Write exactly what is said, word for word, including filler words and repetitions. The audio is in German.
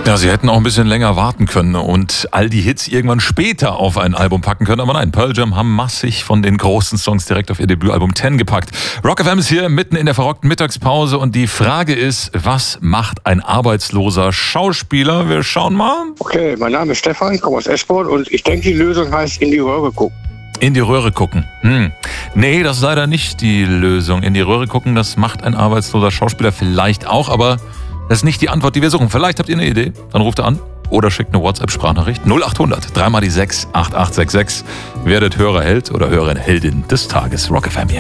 Ja, sie hätten auch ein bisschen länger warten können und all die Hits irgendwann später auf ein Album packen können. Aber nein, Pearl Jam haben massig von den großen Songs direkt auf ihr Debütalbum zehn gepackt. Rock F M ist hier mitten in der verrockten Mittagspause und die Frage ist, was macht ein arbeitsloser Schauspieler? Wir schauen mal. Okay, mein Name ist Stefan, komme aus Esport und ich denke, die Lösung heißt in die Röhre gucken. In die Röhre gucken. Hm. Nee, das ist leider nicht die Lösung. In die Röhre gucken, das macht ein arbeitsloser Schauspieler vielleicht auch, aber das ist nicht die Antwort, die wir suchen. Vielleicht habt ihr eine Idee, dann ruft ihr an oder schickt eine WhatsApp-Sprachnachricht. null acht hundert, dreimal die sechs, acht acht sechs sechs. Werdet Hörerheld oder Hörerin Heldin des Tages. Rock F M hier.